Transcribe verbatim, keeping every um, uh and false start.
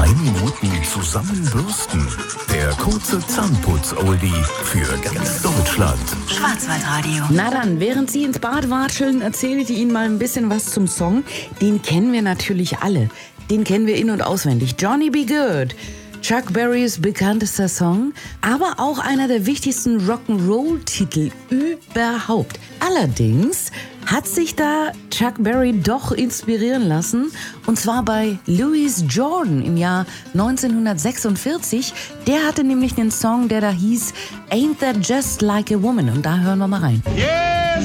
Minuten zusammenbürsten. Der kurze Zahnputz-Oldie für ganz Deutschland. Schwarzwaldradio. Na dann, während Sie ins Bad watscheln, erzähle ich Ihnen mal ein bisschen was zum Song. Den kennen wir natürlich alle. Den kennen wir in- und auswendig. Johnny B. Good. Chuck Berrys bekanntester Song, aber auch einer der wichtigsten Rock'n'Roll-Titel überhaupt. Allerdings hat sich da Chuck Berry doch inspirieren lassen, und zwar bei Louis Jordan im Jahr neunzehnhundertsechsundvierzig. Der hatte nämlich einen Song, der da hieß Ain't That Just Like a Woman, und da hören wir mal rein. Yeah!